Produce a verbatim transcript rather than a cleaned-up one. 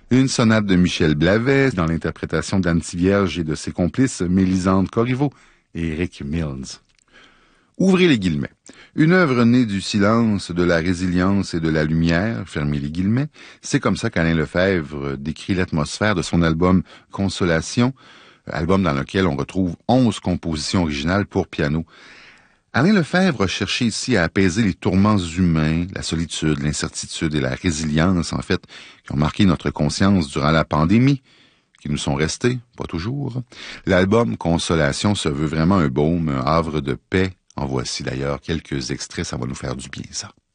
Une sonate de Michel Blavet, dans l'interprétation d'Anne Tivierge et de ses complices Mélisande Corriveau et Eric Mills. Ouvrez les guillemets. Une œuvre née du silence, de la résilience et de la lumière, fermez les guillemets. C'est comme ça qu'Alain Lefebvre décrit l'atmosphère de son album Consolation, album dans lequel on retrouve onze compositions originales pour piano. Alain Lefebvre a cherché ici à apaiser les tourments humains, la solitude, l'incertitude et la résilience, en fait, qui ont marqué notre conscience durant la pandémie, qui nous sont restés, pas toujours. L'album Consolation se veut vraiment un baume, un havre de paix. En voici d'ailleurs quelques extraits, ça va nous faire du bien, ça.